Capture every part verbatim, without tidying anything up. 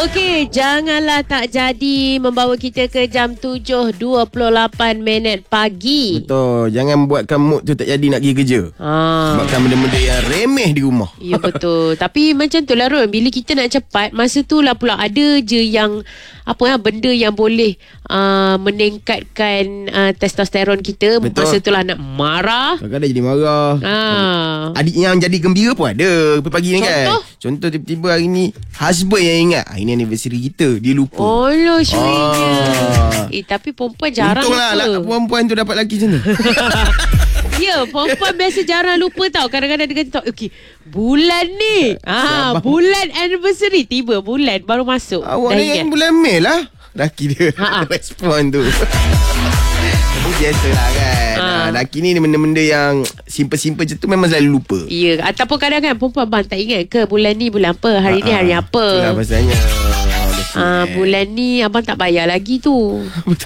Okey, janganlah tak jadi membawa kita ke jam tujuh dua puluh lapan minit pagi. Betul. Jangan buatkan mood tu tak jadi nak pergi kerja. Ha. Sebabkan benda-benda yang remeh di rumah. Ya, betul. Tapi macam tu lah, Ron. Bila kita nak cepat, masa tu lah pula ada je yang apa ya, benda yang boleh uh, meningkatkan uh, testosteron kita. Betul. Masa tu lah nak marah. Kadang-kadang jadi marah. Ha. Adik yang jadi gembira pun ada pagi ni kan. Contoh? Contoh tiba-tiba hari ni husband yang ingat hari ni anniversary kita. Dia lupa. Oh lah syurenya. Ah. Eh tapi perempuan jarang Untunglah lupa. lah perempuan tu dapat lelaki macam tu. Ya, perempuan biasa jarang lupa tau. Kadang-kadang dia kata, okey, bulan ni, ah, bulan anniversary, tiba bulan baru masuk. Awak dah ni ingat. yang bulan Mei lah. Laki dia Ha-ha. respon tu. Tapi biasalah kan. Ha. Ha. Laki ni benda-benda yang simple-simple je tu memang selalu lupa. Ya, ataupun kadang-kadang perempuan bang tak ingat ke bulan ni bulan apa, hari ni Ha-ha. hari apa. Itulah pasalnya. Ah, bulan ni abang tak bayar lagi tu.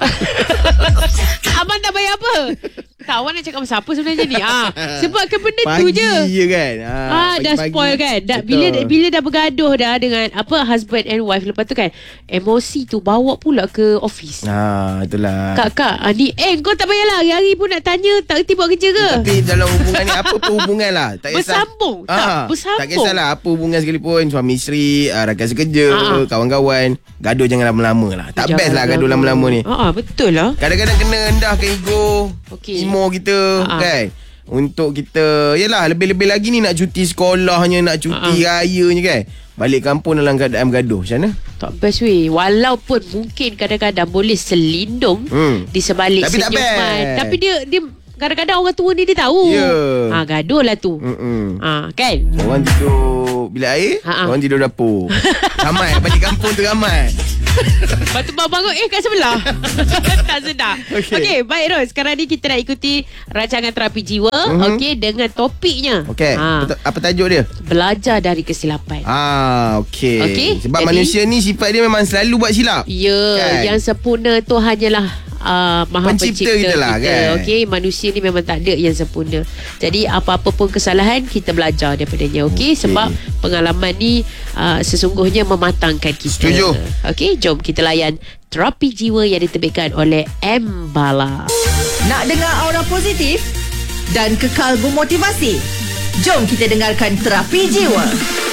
Abang tak bayar apa? Tak, awak nak cakap pasal apa sebenarnya ni? Ah, sebab ke benda Pagi tu je. je kan. Ha, Ah, dah pagi-pagi. spoil kan. Dah, Betul. bila bila dah bergaduh dah dengan apa husband and wife, lepas tu kan emosi tu bawa pula ke office. Ha, itulah. Kak-kak, ah, ni eh kau tak payahlah hari-hari pun nak tanya tak reti buat kerja ke? Tapi dalam hubungan ni apa pun hubungan lah. Tak kisah. Bersambung. Ah, Tak, bersambung. Tak kisahlah apa hubungan sekalipun. Suami isteri, ah, rakan sekerja, Ah. kawan-kawan. Gaduh jangan lama-lama lah. Tak Jangan best lah gaduh lama-lama ni. Ah, ah, betul lah. Kadang-kadang kena rendahkan ego, Okey. emo kita Ah. kan. Untuk kita, yelah lebih-lebih lagi ni nak cuti sekolahnya, nak cuti Ah. rayanya kan. Balik kampung dalam keadaan bergaduh. Macam mana? Tak best weh. Walaupun mungkin kadang-kadang boleh selindung Hmm. di sebalik Tapi tak senyuman. best. Tapi dia dia kadang-kadang orang tua ni dia tahu. Ya. Ah, gaduh lah tu. Mm-mm. Ah, kan? Orang tidur bilik air, Ha-ha. orang tidur dapur. Ramai balik kampung tu ramai. Lepas tu bangun, eh kat sebelah. Tak sedar. Okey. Okey, baik Ros. Sekarang ni kita nak ikuti rancangan terapi jiwa. Mhm. Okey, dengan topiknya. Okey, Ha, apa, apa tajuk dia? belajar dari kesilapan. Ah, okey. Okey, Sebab jadi- manusia ni sifat dia memang selalu buat silap. Ya, Kan? yang sempurna tu hanyalah uh, Maha Pencipta Pencipta, kita lah, kan? Okey, manusia ni memang tak ada yang sempurna. Jadi apa-apa pun kesalahan kita belajar daripadanya. Okey, Okey. sebab pengalaman ni uh, sesungguhnya mematangkan kita. Setuju. Okey, jom kita layan terapi jiwa yang diterbitkan oleh M Bala. Nak dengar aura positif dan kekal bermotivasi? Jom kita dengarkan Terapi Jiwa.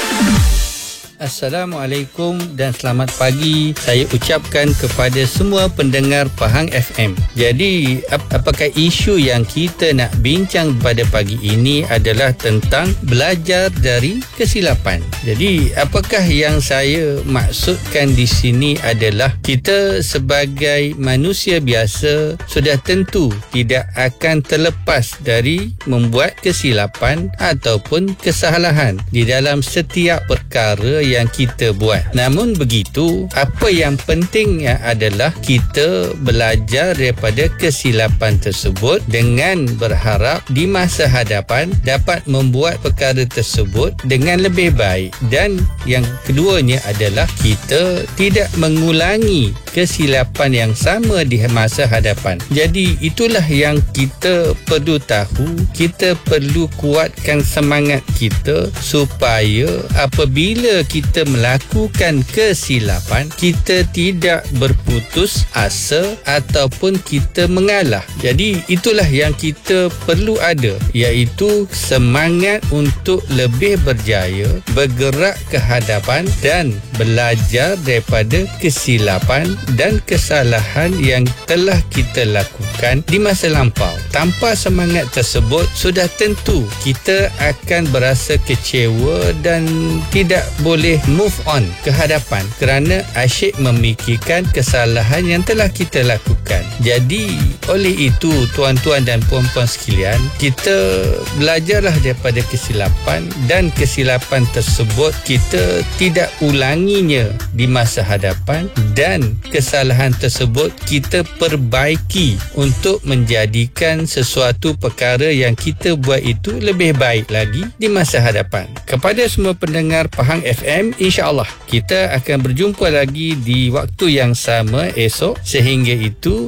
Assalamualaikum dan selamat pagi. Saya ucapkan kepada semua pendengar Pahang F M. Jadi, ap- apakah isu yang kita nak bincang pada pagi ini adalah tentang belajar dari kesilapan. Jadi, apakah yang saya maksudkan di sini adalah kita sebagai manusia biasa sudah tentu tidak akan terlepas dari membuat kesilapan ataupun kesalahan di dalam setiap perkara yang kita buat. Namun begitu, apa yang pentingnya adalah kita belajar daripada kesilapan tersebut dengan berharap di masa hadapan dapat membuat perkara tersebut dengan lebih baik. Dan yang keduanya adalah kita tidak mengulangi kesilapan yang sama di masa hadapan. Jadi itulah yang kita perlu tahu. Kita perlu kuatkan semangat kita supaya apabila kita melakukan kesilapan, kita tidak berputus asa ataupun kita mengalah. Jadi itulah yang kita perlu ada, iaitu semangat untuk lebih berjaya, bergerak ke hadapan dan belajar daripada kesilapan dan kesalahan yang telah kita lakukan di masa lampau. Tanpa semangat tersebut, sudah tentu kita akan berasa kecewa dan tidak boleh move on ke hadapan kerana asyik memikirkan kesalahan yang telah kita lakukan. Jadi, oleh itu tuan-tuan dan puan-puan sekalian, kita belajarlah daripada kesilapan dan kesilapan tersebut kita tidak ulanginya di masa hadapan dan kesalahan tersebut kita perbaiki untuk menjadikan sesuatu perkara yang kita buat itu lebih baik lagi di masa hadapan. Kepada semua pendengar Pahang F M, insya-Allah kita akan berjumpa lagi di waktu yang sama esok. Sehingga itu,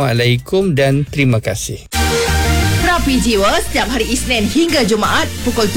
Assalamualaikum dan terima kasih. Terapi Jiwa setiap hari Isnin hingga Jumaat pukul